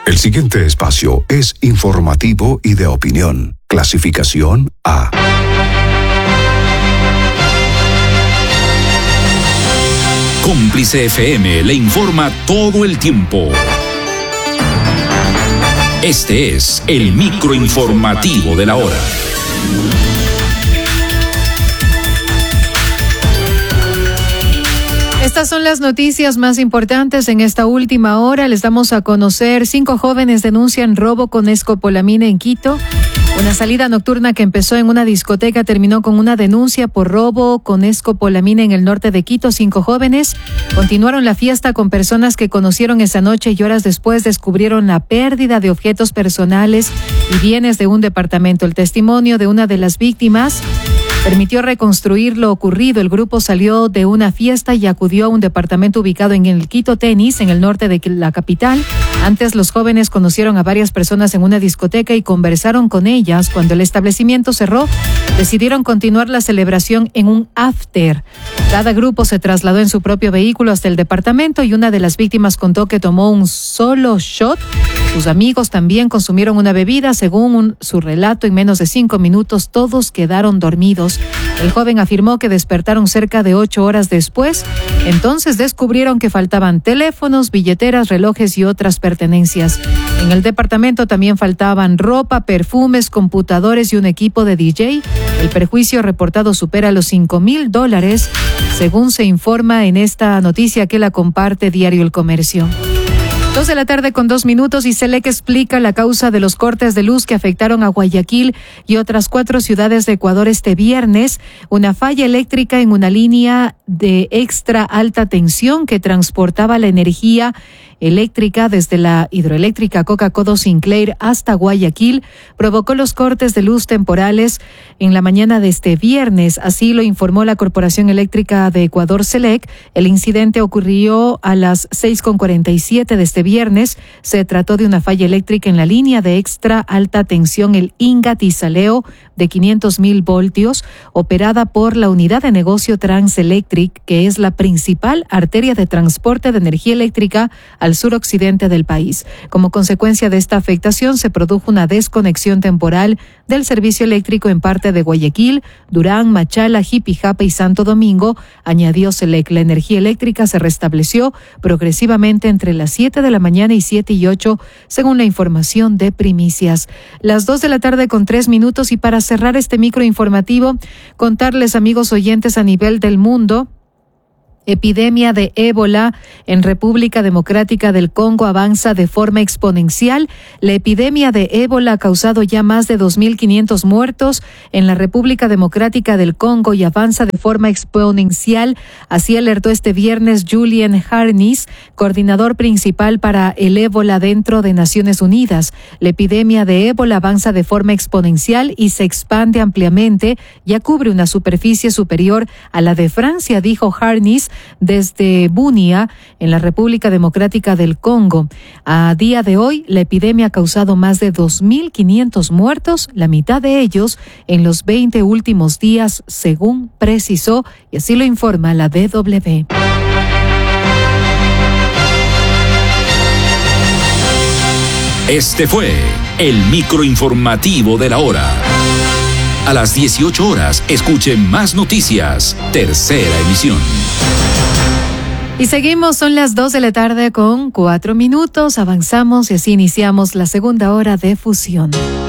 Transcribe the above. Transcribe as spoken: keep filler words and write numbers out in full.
El siguiente espacio es informativo y de opinión. Clasificación A. Cómplice F M le informa todo el tiempo. Este es el microinformativo de la hora. Estas son las noticias más importantes en esta última hora. Les damos a conocer: cinco jóvenes denuncian robo con escopolamina en Quito. Una salida nocturna que empezó en una discoteca terminó con una denuncia por robo con escopolamina en el norte de Quito. Cinco jóvenes continuaron la fiesta con personas que conocieron esa noche y horas después descubrieron la pérdida de objetos personales y bienes de un departamento. El testimonio de una de las víctimas permitió reconstruir lo ocurrido. El grupo salió de una fiesta y acudió a un departamento ubicado en el Quito Tenis, en el norte de la capital. Antes, los jóvenes conocieron a varias personas en una discoteca y conversaron con ellas. Cuando el establecimiento cerró, decidieron continuar la celebración en un after. Cada grupo se trasladó en su propio vehículo hasta el departamento y una de las víctimas contó que tomó un solo shot. Sus amigos también consumieron una bebida. Según un, su relato, en menos de cinco minutos todos quedaron dormidos. El joven afirmó que despertaron cerca de ocho horas después. Entonces descubrieron que faltaban teléfonos, billeteras, relojes y otras pertenencias. En el departamento también faltaban ropa, perfumes, computadores y un equipo de D J. El perjuicio reportado supera los cinco mil dólares, según se informa en esta noticia que la comparte Diario El Comercio. Dos de la tarde con dos minutos y Selec explica la causa de los cortes de luz que afectaron a Guayaquil y otras cuatro ciudades de Ecuador este viernes. Una falla eléctrica en una línea de extra alta tensión que transportaba la energía eléctrica desde la hidroeléctrica Coca-Codo Sinclair hasta Guayaquil provocó los cortes de luz temporales en la mañana de este viernes. Así lo informó la Corporación Eléctrica de Ecuador, Selec. El incidente ocurrió a las seis con cuarenta y siete de este viernes. Se trató de una falla eléctrica en la línea de extra alta tensión, el Inga-Tizaleo, de quinientos mil voltios, operada por la unidad de negocio Transelectric, que es la principal arteria de transporte de energía eléctrica al suroccidente del país. Como consecuencia de esta afectación, se produjo una desconexión temporal del servicio eléctrico en parte de Guayaquil, Durán, Machala, Jipijapa y Santo Domingo, añadió Selec. La energía eléctrica se restableció progresivamente entre las siete de la mañana y siete y ocho, según la información de Primicias. Las dos de la tarde con tres minutos y para cerrar este microinformativo, contarles, amigos oyentes, a nivel del mundo, epidemia de ébola en República Democrática del Congo avanza de forma exponencial. La epidemia de ébola ha causado ya más de dos mil quinientos muertos en la República Democrática del Congo y avanza de forma exponencial. Así alertó este viernes Julian Harness, coordinador principal para el ébola dentro de Naciones Unidas. La epidemia de ébola avanza de forma exponencial y se expande ampliamente. Ya cubre una superficie superior a la de Francia, dijo Harness, desde Bunia, en la República Democrática del Congo. A día de hoy, la epidemia ha causado más de dos mil quinientos muertos, la mitad de ellos en los veinte últimos días, según precisó, y así lo informa la D W. Este fue el microinformativo de la hora. A las dieciocho horas, escuche más noticias. Tercera emisión. Y seguimos, son las dos de la tarde con cuatro minutos. Avanzamos y así iniciamos la segunda hora de Fusión.